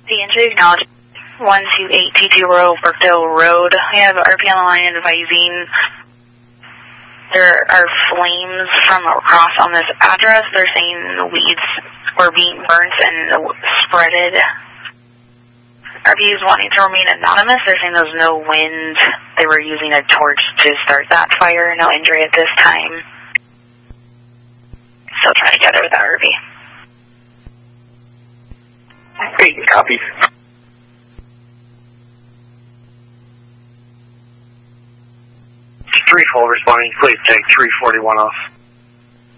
DNJ acknowledge 128T2 Row, Brookdale Road. We have RP on the line advising there are flames from across on this address. They're saying the weeds were being burnt and spreaded. RP is wanting to remain anonymous. They're saying there's no wind. They were using a torch to start that fire. No injury at this time. Still trying to gather with that RP. Great, copy. 3-4 responding, please take 341 off.